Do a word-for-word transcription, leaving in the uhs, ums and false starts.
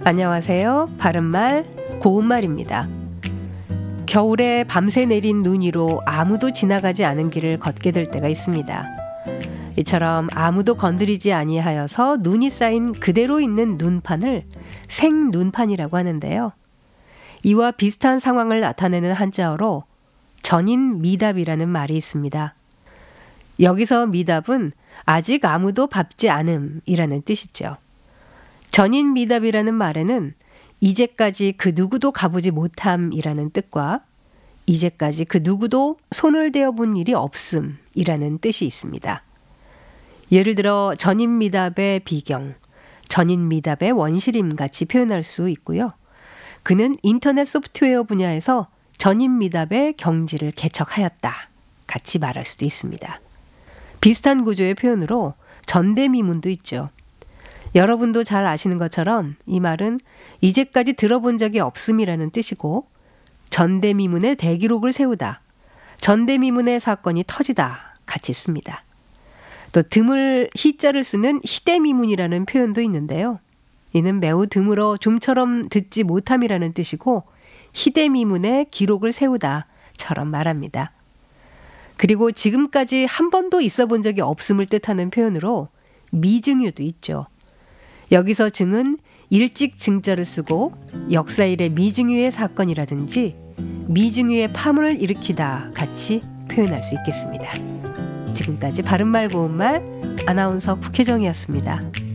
안녕하세요. 바른말 고운말입니다. 겨울에 밤새 내린 눈 위로 아무도 지나가지 않은 길을 걷게 될 때가 있습니다. 이처럼 아무도 건드리지 아니하여서 눈이 쌓인 그대로 있는 눈판을 생눈판이라고 하는데요. 이와 비슷한 상황을 나타내는 한자어로 전인미답이라는 말이 있습니다. 여기서 미답은 아직 아무도 밟지 않음이라는 뜻이죠. 전인미답이라는 말에는 이제까지 그 누구도 가보지 못함이라는 뜻과 이제까지 그 누구도 손을 대어본 일이 없음이라는 뜻이 있습니다. 예를 들어 전인미답의 비경, 전인미답의 원시림 같이 표현할 수 있고요. 그는 인터넷 소프트웨어 분야에서 전인미답의 경지를 개척하였다 같이 말할 수도 있습니다. 비슷한 구조의 표현으로 전대미문도 있죠. 여러분도 잘 아시는 것처럼 이 말은 이제까지 들어본 적이 없음이라는 뜻이고 전대미문의 대기록을 세우다, 전대미문의 사건이 터지다 같이 씁니다. 또 드물 희자를 쓰는 희대미문이라는 표현도 있는데요. 이는 매우 드물어 좀처럼 듣지 못함이라는 뜻이고 희대미문의 기록을 세우다처럼 말합니다. 그리고 지금까지 한 번도 있어 본 적이 없음을 뜻하는 표현으로 미증유도 있죠. 여기서 증은 일찍 증자를 쓰고 역사일의 미증유의 사건이라든지 미증유의 파문을 일으키다 같이 표현할 수 있겠습니다. 지금까지 바른말 고운말 아나운서 국혜정이었습니다.